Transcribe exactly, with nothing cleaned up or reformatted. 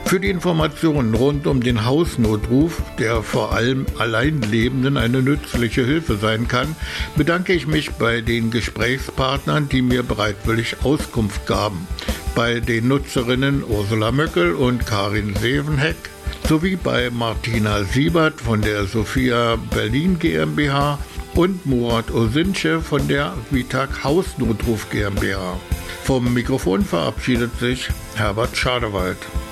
Für die Informationen rund um den Hausnotruf, der vor allem Alleinlebenden eine nützliche Hilfe sein kann, bedanke ich mich bei den Gesprächspartnern, die mir bereitwillig Auskunft gaben. Bei den Nutzerinnen Ursula Möckel und Karin Sevenheck sowie bei Martina Siebert von der Sophia Berlin GmbH und Murat Osince von der Vitag Hausnotruf GmbH. Vom Mikrofon verabschiedet sich Herbert Schadewald.